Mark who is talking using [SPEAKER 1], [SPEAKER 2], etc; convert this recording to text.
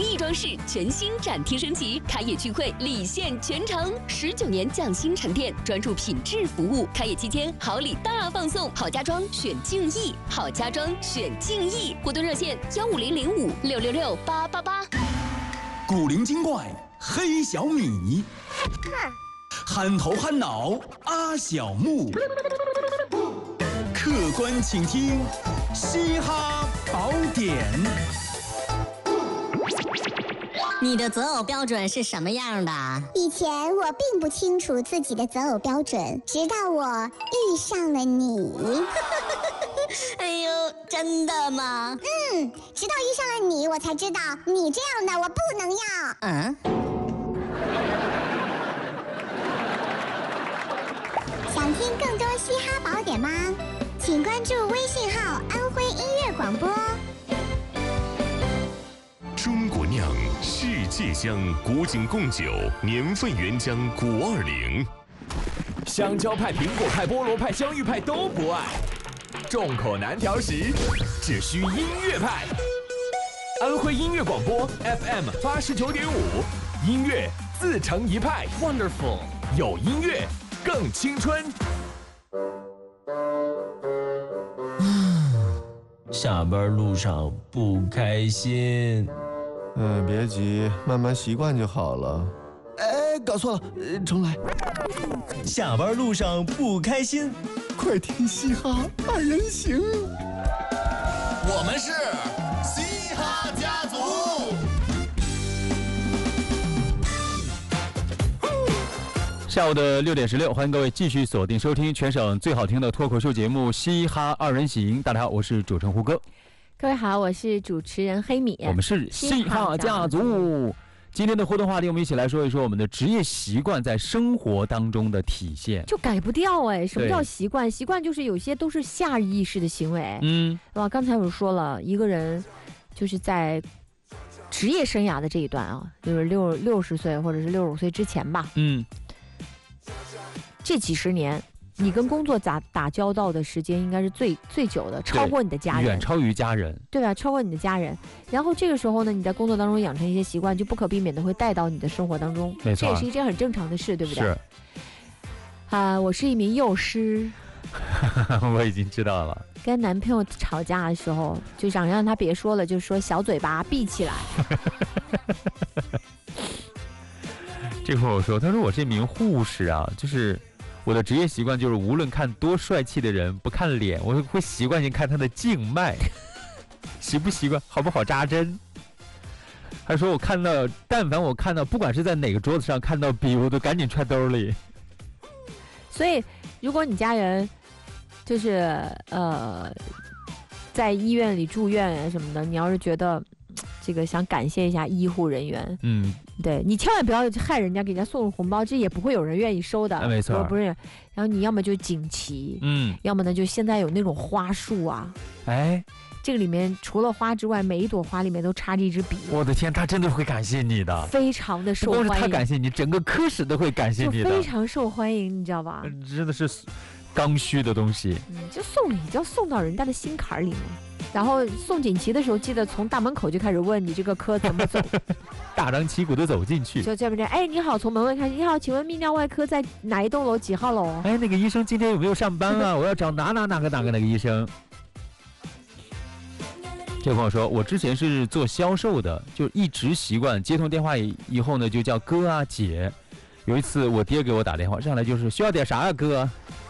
[SPEAKER 1] 艺装饰全新展厅升级，开业聚会礼献全城，19年匠心沉淀，专注品质服务。开业期间好礼大放送，好家装选敬意，好家装选敬意。活动热线15005666888。
[SPEAKER 2] 古灵精怪黑小米，憨头憨脑阿小木，客观倾听嘻哈宝典。
[SPEAKER 3] 你的择偶标准是什么样的？
[SPEAKER 4] 以前我并不清楚自己的择偶标准，直到我遇上了你。
[SPEAKER 3] 哎呦，真的吗？
[SPEAKER 4] 直到遇上了你，我才知道你这样的我不能要。想听更多嘻哈宝典吗？请关注微信号安徽音乐广播。
[SPEAKER 5] 中国酿世界香古井贡酒年份原浆520，
[SPEAKER 6] 香蕉派、苹果派、菠萝派、香芋派都不爱，众口难调时，只需音乐派。安徽音乐广播 FM 89.5，音乐自成一派 ，Wonderful， 有音乐更青春。
[SPEAKER 7] 下班路上不开心。
[SPEAKER 8] 别急，慢慢习惯就好了。搞错了，重来。
[SPEAKER 7] 下班路上不开心，
[SPEAKER 8] 快听嘻哈二人行。
[SPEAKER 2] 我们是嘻哈家族。
[SPEAKER 9] 下午的6点16，欢迎各位继续锁定收听全省最好听的脱口秀节目《嘻哈二人行》。大家好，我是主持人胡歌。
[SPEAKER 10] 各位好，我是主持人黑米。
[SPEAKER 9] 我们是嘻哈家族。今天的互动话题，我们一起来说一说我们的职业习惯在生活当中的体现。
[SPEAKER 10] 就改不掉什么叫习惯？习惯就是有些都是下意识的行为。刚才我说了，一个人就是在职业生涯的这一段啊，就是60岁或者是65岁之前吧。这几十年。你跟工作打交道的时间应该是最久的，超过你的家人，
[SPEAKER 9] 远超于家人，
[SPEAKER 10] 对吧？超过你的家人。然后这个时候呢，你在工作当中养成一些习惯，就不可避免的会带到你的生活当中，
[SPEAKER 9] 没错，
[SPEAKER 10] 这也是一件很正常的事，对不对？
[SPEAKER 9] 是。
[SPEAKER 10] 我是一名幼师，
[SPEAKER 9] 我已经知道了。
[SPEAKER 10] 跟男朋友吵架的时候，就想让他别说了，就说小嘴巴闭起来。
[SPEAKER 9] 这会儿我说，他说我是一名护士啊，就是。我的职业习惯就是，无论看多帅气的人，不看脸，我会习惯性看他的静脉，习不习惯，好不好扎针。还说我看到，但凡我看到，不管是在哪个桌子上看到笔，我都赶紧揣兜里。
[SPEAKER 10] 所以，如果你家人就是在医院里住院啊什么的，你要是觉得这个想感谢一下医护人员，对，你千万不要害人家，给人家送红包，这也不会有人愿意收的。
[SPEAKER 9] 没错，
[SPEAKER 10] 不是。然后你要么就锦旗，要么呢就现在有那种花束啊，这个里面除了花之外，每一朵花里面都插着一支笔。
[SPEAKER 9] 我的天，他真的会感谢你的，
[SPEAKER 10] 非常的受欢迎。
[SPEAKER 9] 不光是他感谢你，整个科室都会感谢你的，
[SPEAKER 10] 就非常受欢迎，你知道吧？
[SPEAKER 9] 真的是刚需的东西。
[SPEAKER 10] 就送礼就要送到人家的心坎里面。然后送锦旗的时候，记得从大门口就开始问你这个科怎么走，
[SPEAKER 9] 大张旗鼓的走进去。
[SPEAKER 10] 就这么着，你好，从门卫开始，你好，请问泌尿外科在哪一栋楼几号楼？
[SPEAKER 9] 那个医生今天有没有上班啊？我要找哪个医生。这位朋友说，我之前是做销售的，就一直习惯接通电话以后呢，就叫哥啊姐。有一次我爹给我打电话，上来就是需要点啥啊哥？